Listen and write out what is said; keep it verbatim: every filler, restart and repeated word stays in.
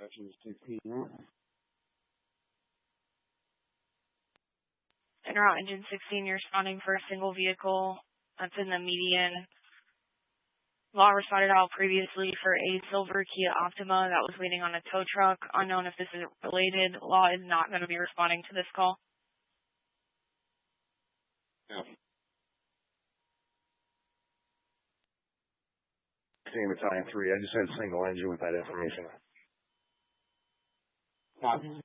En route, engine sixteen, you're responding for a single vehicle that's in the median. Law responded out previously for a silver Kia Optima that was waiting on a tow truck. Unknown if this is related. Law is not going to be responding to this call. Yeah. Same Battalion three. I just had single engine with that information. Copy.